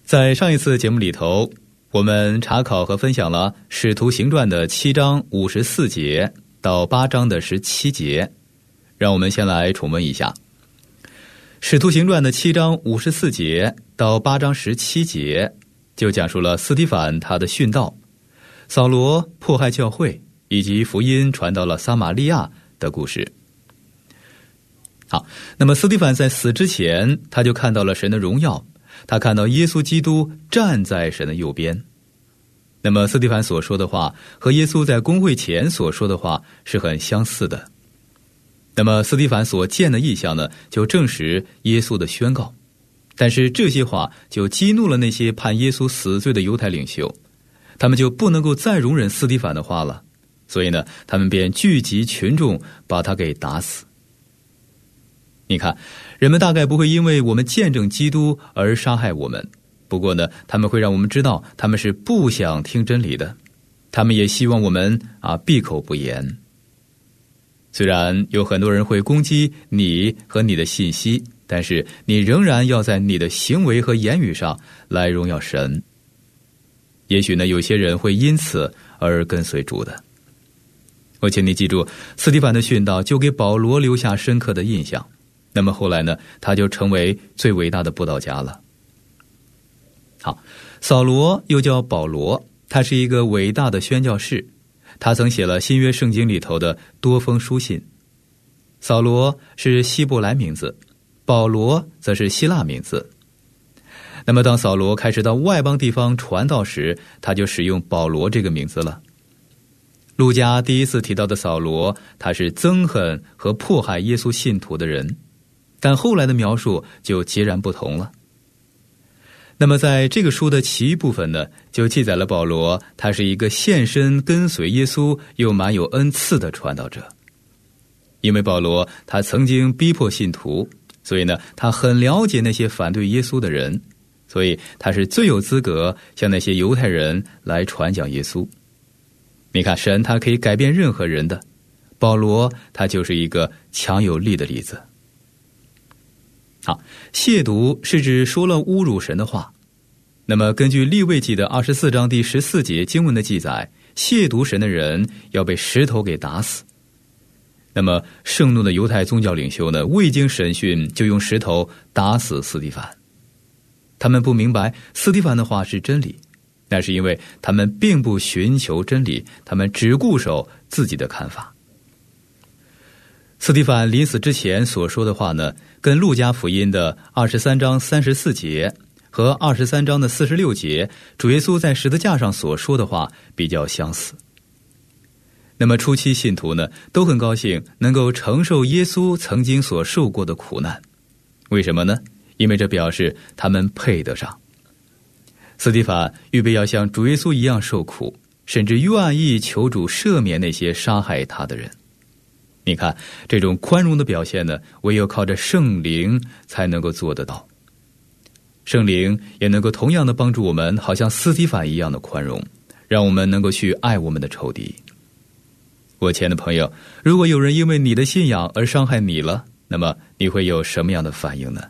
在上一次节目里头，我们查考和分享了《使徒行传》的7章54节到8章的17节，让我们先来重温一下。《使徒行传》的7章54节到8章17节，就讲述了斯提反他的殉道，扫罗迫害教会，以及福音传到了撒玛利亚的故事。好，那么斯提反在死之前，他就看到了神的荣耀，他看到耶稣基督站在神的右边。那么斯提反所说的话和耶稣在公会前所说的话是很相似的。那么斯提反所见的异象呢，就证实耶稣的宣告。但是这些话就激怒了那些判耶稣死罪的犹太领袖，他们就不能够再容忍斯提反的话了，所以呢，他们便聚集群众把他给打死。你看，人们大概不会因为我们见证基督而杀害我们，不过呢，他们会让我们知道他们是不想听真理的，他们也希望我们闭口不言。虽然有很多人会攻击你和你的信息，但是你仍然要在你的行为和言语上来荣耀神。也许呢，有些人会因此而跟随主的。我请你记住，斯提反的殉道就给保罗留下深刻的印象。那么后来呢，他就成为最伟大的布道家了。好，扫罗又叫保罗，他是一个伟大的宣教士，他曾写了新约圣经里头的多封书信。扫罗是希伯来名字，保罗则是希腊名字。那么当扫罗开始到外邦地方传道时，他就使用保罗这个名字了。路加第一次提到的扫罗，他是憎恨和迫害耶稣信徒的人，但后来的描述就截然不同了。那么在这个书的其余部分呢，就记载了保罗他是一个献身跟随耶稣又蛮有恩赐的传道者。因为保罗他曾经逼迫信徒，所以呢，他很了解那些反对耶稣的人，所以他是最有资格向那些犹太人来传讲耶稣。你看，神他可以改变任何人的，保罗他就是一个强有力的例子。好，亵渎是指说了侮辱神的话。那么根据利未记的24章第14节经文的记载，亵渎神的人要被石头给打死。那么盛怒的犹太宗教领袖呢，未经审讯就用石头打死斯提反。他们不明白斯提反的话是真理，那是因为他们并不寻求真理，他们只固守自己的看法。斯提反临死之前所说的话呢，跟路加福音的23章34节和23章的46节主耶稣在十字架上所说的话比较相似。那么初期信徒呢，都很高兴能够承受耶稣曾经所受过的苦难。为什么呢？因为这表示他们配得上。斯提反预备要像主耶稣一样受苦，甚至愿意求主赦免那些杀害他的人。你看，这种宽容的表现呢，唯有靠着圣灵才能够做得到。圣灵也能够同样的帮助我们，好像斯提反一样的宽容，让我们能够去爱我们的仇敌。我亲爱的朋友，如果有人因为你的信仰而伤害你了，那么你会有什么样的反应呢？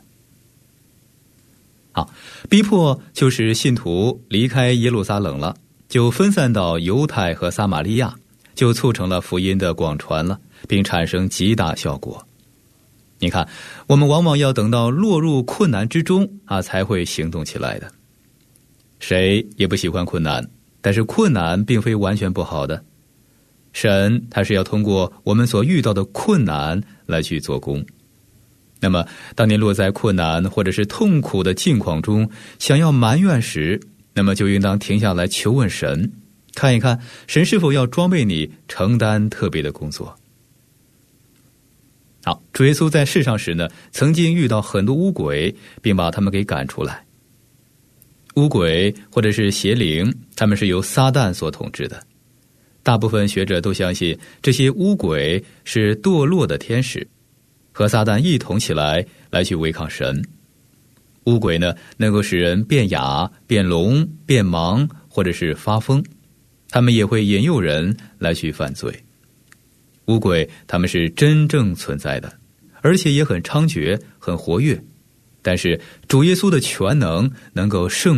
好，逼迫就使信徒离开耶路撒冷了，就分散到犹太和撒玛利亚，就促成了福音的广传了，并产生极大效果。你看，我们往往要等到落入困难之中才会行动起来的。谁也不喜欢困难，但是困难并非完全不好的。神他是要通过我们所遇到的困难来去做工。那么当你落在困难或者是痛苦的境况中，想要埋怨时，那么就应当停下来求问神，看一看神是否要装备你承担特别的工作。好，主耶稣在世上时呢，曾经遇到很多污鬼，并把他们给赶出来。污鬼或者是邪灵，他们是由撒旦所统治的。大部分学者都相信这些污鬼是堕落的天使，和撒旦一同起来去违抗神。污鬼呢，能够使人变哑、变聋、变盲，或者是发疯。他们也会引诱人来去犯罪。污鬼他们是真正存在的，而且也很猖獗、很活跃。但是主耶稣的全能能够胜